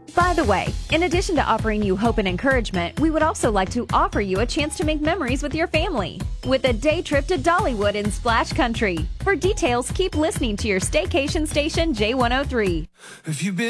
By the way, in addition to offering you hope and encouragement, we would also like to offer you a chance to make memories with your family with a day trip to Dollywood in Splash Country. For details, keep listening to your staycation station J103. If you've been